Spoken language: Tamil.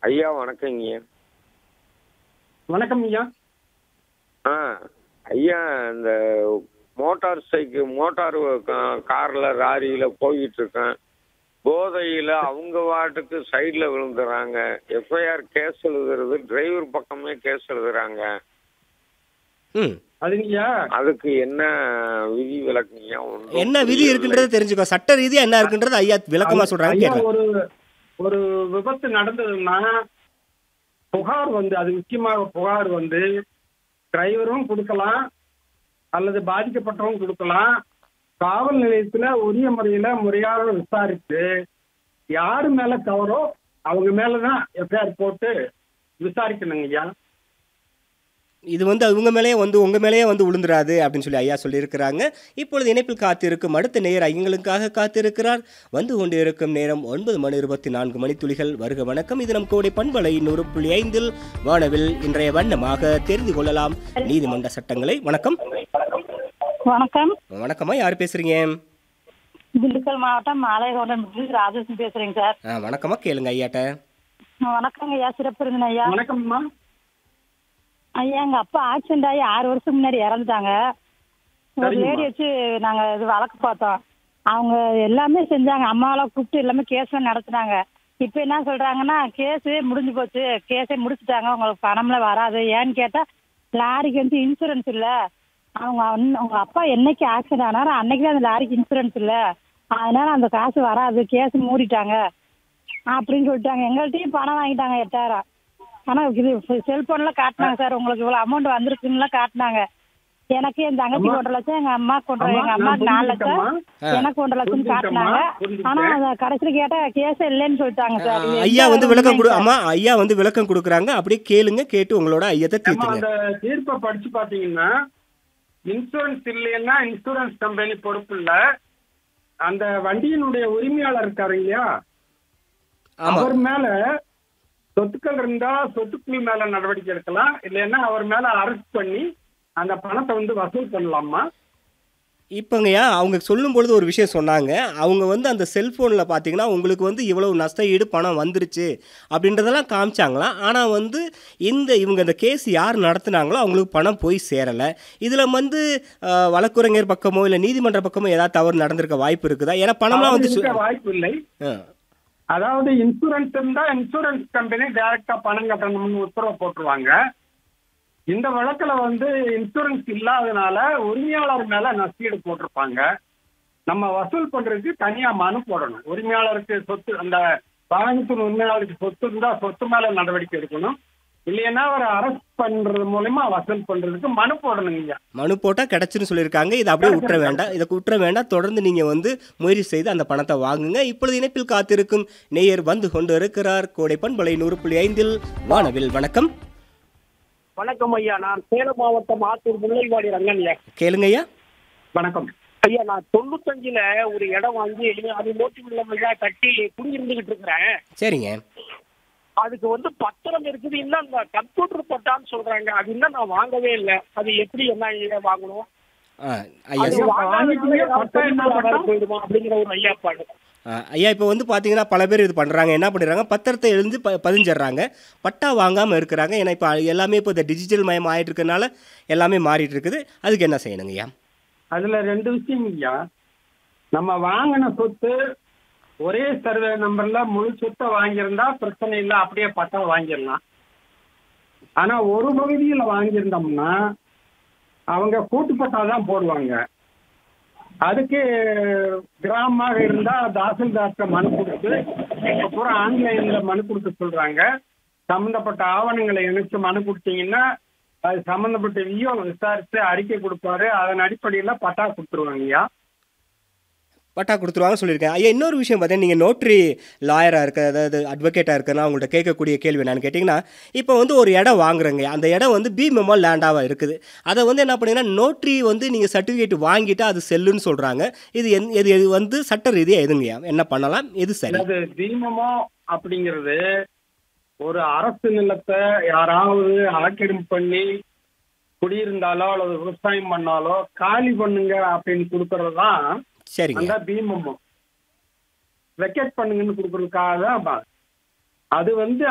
ஐயா வணக்கங்க. வணக்கம் ஐயா. ஆ ஐயா, இந்த மோட்டார் கார்ல லாரியில போயிட்டு இருக்கேன். போதையில அவங்க வாட்டுக்கு சைட்ல விழுந்துறாங்க. எஃப்ஐஆர் கேஸ் எழுதுறது டிரைவர் பக்கமே கேஸ் எழுதுறாங்க. ம். அதுங்கய்யா, அதுக்கு என்ன விதி விலக்குங்கய்யா? ஒன்றும் என்ன விதி புரியவில்லை. இருக்குன்றத தெரிஞ்சுக்கோ. சட்ட ரீதியா என்ன இருக்குன்றது ஐயா விளக்கமா சொல்றாங்க ஐயா கேட்கலாம். ஒரு ஒரு விபத்து நடந்ததுன்னா புகார் அது முக்கியமாக புகார் டிரைவரும் கொடுக்கலாம் அல்லது பாதிக்கப்பட்டவங்க கொடுக்கலாம். காவல் நிலையத்துல உரிய முறையாக விசாரித்து யாரு மேல தவறோ அவங்க மேலதான் எஃப்ஐஆர் போட்டு விசாரிக்கணுங்க ஐயா. இது அவங்க மேலேயே உங்க மேலேயே விழுந்துராது அப்படின்னு சொல்லி ஐயா சொல்லியிருக்கிறாங்க. இப்பொழுது இணைப்பில் காத்திருக்கும் அடுத்த நேயர் ஐயங்களுக்காக காத்திருக்கிறார். வந்து கொண்டு இருக்கும் நேரம் 9:24 மணித்துளிகள். வருக வணக்கம். இது நம் கோடை பண்பலை 100.5 வானவில் இன்றைய வண்ணமாக தெரிந்து கொள்ளலாம் நீதிமன்ற சட்டங்களை. வணக்கம். வணக்கம். வணக்கம்மா, யார் பேசுறீங்க? திண்டுக்கல் மாவட்டம் மாலையகோட்டம் ராஜேஷன் பேசுறேங்க சார். வணக்கம்மா, கேளுங்க ஐயாட்ட. வணக்கங்க ஐயா, சிறப்பு இருந்தேன் ஐயா. வணக்கம்மா. ஐயா, எங்க அப்பா ஆக்சிடென்ட் ஆகி 6 வருஷம் முன்னாடி இறந்துட்டாங்க. ஒரு லேடி வச்சு நாங்க இது வழக்கு பார்த்தோம். அவங்க எல்லாமே செஞ்சாங்க. அம்மாவெல்லாம் கூப்பிட்டு எல்லாமே கேஸ் நடத்துனாங்க. இப்ப என்ன சொல்றாங்கன்னா கேஸே முடிஞ்சு போச்சு, கேஸே முடிச்சுட்டாங்க, உங்களுக்கு பணம்லாம் வராது. ஏன்னு கேட்டா லாரிக்கு இன்சூரன்ஸ் இல்ல. உங்க அப்பா என்னைக்கு ஆக்சிடென்ட் ஆனாரோ அன்னைக்கு அந்த லாரிக்கு இன்சூரன்ஸ் இல்ல, அதனால அந்த காசு வராது, கேஸ் மூடிட்டாங்க அப்படின்னு சொல்லிட்டாங்க. எங்கள்கிட்டயும் பணம் வாங்கிட்டாங்க 8000. ஆனா இது செல்போன்ல காட்டினாங்க சார், உங்களுக்கு இவ்வளவு அமௌண்ட் வந்திருக்குன்னு காட்டினாங்க. எனக்கு என் தங்கச்சி 1.5 லட்சம், எங்க அம்மாவுக்கு 4 லட்சம், எனக்கு 1.5 லட்சம் காட்டினாங்க. ஆனா கடைசியில கேட்டா கேஸ் இல்லைன்னு சொல்லிட்டாங்க சார். ஐயா விளக்கம் அம்மா ஐயா விளக்கம் கொடுக்குறாங்க. அப்படியே கேளுங்க, கேட்டு உங்களோட ஐயத்தை தீர்த்துங்க. அந்த தீர்ப்பை படிச்சு பாத்தீங்கன்னா இன்சூரன்ஸ் இல்லைன்னா இன்சூரன்ஸ் கம்பெனி பொறுப்பு இல்ல, அந்த வண்டியினுடைய உரிமையாளர் இருக்காரு இல்லையா, அவர் மேல சொத்துக்கள் இருந்தா சொத்துக்கள் மேல நடவடிக்கை எடுக்கலாம், இல்லைன்னா அவர் மேல அரெஸ்ட் பண்ணி அந்த பணத்தை வசூல் பண்ணலாமா. இப்போங்கய்யா அவங்க சொல்லும் பொழுது ஒரு விஷயம் சொன்னாங்க. அவங்க அந்த செல்ஃபோனில் பார்த்தீங்கன்னா உங்களுக்கு இவ்வளவு நஷ்ட ஈடு பணம் வந்துருச்சு அப்படின்றதெல்லாம் காமிச்சாங்களாம். ஆனால் இவங்க இந்த கேஸ் யார் நடத்துனாங்களோ அவங்களுக்கு பணம் போய் சேரலை. இதில் வழக்குரைஞர் பக்கமோ இல்லை நீதிமன்ற பக்கமோ ஏதாவது தவறு நடந்திருக்க வாய்ப்பு இருக்குதா? ஏன்னா பணம்லாம் வாய்ப்பு இல்லை. அதாவது இன்சூரன்ஸ் இருந்தா இன்சூரன்ஸ் கம்பெனி டைரக்டா பணம் கட்டணும்னு உத்தரவு போட்டுருவாங்க. இந்த வழக்குல இன்சூரன்ஸ் இல்லாதனால உரிமையாளர் மேல நஷ்டீடு போட்டிருப்பாங்க. நம்ம வசூல் பண்றதுக்கு தனியா மனு போடணும். உரிமையாளருக்கு சொத்து, அந்த வாகனத்தின் உரிமையாளருக்கு சொத்து இருந்தா சொத்து மேல நடவடிக்கை எடுக்கணும், இல்லைன்னா ஒரு அரெஸ்ட் பண்றது மூலமா வசூல் பண்றதுக்கு மனு போடணுங்க. மனு போட்டா கிடைச்சுன்னு சொல்லியிருக்காங்க. இதை அப்படியே விட்டுற வேண்டாம். தொடர்ந்து நீங்க முயற்சி செய்து அந்த பணத்தை வாங்குங்க. இப்பொழுது இணைப்பில் காத்திருக்கும் நேயர் வந்து கொண்டு இருக்கிறார். கோடை பண்பலை 100.5 வானவில். வணக்கம். வணக்கம் ஐயா, நான் சேலம் மாவட்டம் ஆத்தூர் முல்லைவாடி ரங்கன் ஐயா. கேளுங்க ஐயா. வணக்கம் ஐயா, நான் 95ல ஒரு இடம் வாங்கி அது நோட்டு கட்டி குடியிருந்துகிட்டு இருக்கிறேன். சரிங்க. அதுக்கு பத்திரம் இருக்குது, இன்னும் அந்த கம்ப்யூட்டர் பட்டான்னு சொல்றாங்க. அது இன்னும் நான் வாங்கவே இல்லை. அது எப்படி என்ன வாங்கணும்? போயிடுமா அப்படிங்கிற ஒரு ஐயாப்பாடு. ஐயா இப்போ பார்த்தீங்கன்னா பல பேர் இது பண்ணுறாங்க. என்ன பண்ணிடுறாங்க, பத்திரத்தை எழுந்து பதிஞ்சிடுறாங்க, பட்டா வாங்காமல் இருக்கிறாங்க. ஏன்னா இப்போ எல்லாமே இப்போ இந்த டிஜிட்டல் மயம் ஆகிட்டு இருக்கனால எல்லாமே மாறிட்டு இருக்குது. அதுக்கு என்ன செய்யணுங்க ஐயா? அதுல 2 விஷயம் ஐயா. நம்ம வாங்கின சொத்து ஒரே சர்வே நம்பர்ல முழு சொத்தை வாங்கியிருந்தா பிரச்சனை இல்லை, அப்படியே பட்டா வாங்கிடலாம். ஆனா ஒரு பகுதியில் வாங்கியிருந்தோம்னா அவங்க கூட்டுப்பட்டா தான் போடுவாங்க. அதுக்கு கிராமமாக இருந்தா தாசில்தார்ட்ட மனு கொடுத்து, இப்ப பூரா ஆன்லைன்ல மனு கொடுக்க சொல்றாங்க. சம்பந்தப்பட்ட ஆவணங்களை இணைச்சு மனு கொடுத்தீங்கன்னா அது சம்பந்தப்பட்ட வியோ விசாரிச்சு அறிக்கை கொடுப்பாரு. அதன் அடிப்படையில பட்டா கொடுத்துருவாங்கய்யா. பட்டா கொடுத்துருவாங்க சொல்லியிருக்கேன் ஐயா. இன்னொரு விஷயம் பார்த்தீங்கன்னா, நீங்கள் நோட்ரி லாயராக இருக்க, அதாவது அட்வொகேட்டாக இருக்குன்னா உங்கள்கிட்ட கேட்கக்கூடிய கேள்வி என்னன்னு கேட்டிங்கன்னா, இப்போ ஒரு இடம் வாங்குறேங்க, அந்த இடம் பி மெமோ லேண்டாக இருக்குது. அதை என்ன பண்ணீங்கன்னா நோட்ரி நீங்கள் சர்டிஃபிகேட் வாங்கிட்டா அது செல்லுன்னு சொல்கிறாங்க. இது சட்ட ரீதியாக எதுங்கய்யா, என்ன பண்ணலாம், எது சரி? அது பி மெமோ அப்படிங்கிறது ஒரு அரசு நிலத்தை யாராவது ஆக்கிரமிப்பு பண்ணி குடியிருந்தாலோ அல்லது விவசாயம் பண்ணாலோ காலி பண்ணுங்க அப்படின்னு கொடுக்கறது தான் சரிங்க. பீமம் வெக்கேட் பண்ணுங்கன்னு கொடுக்கறதுக்காக தான் அது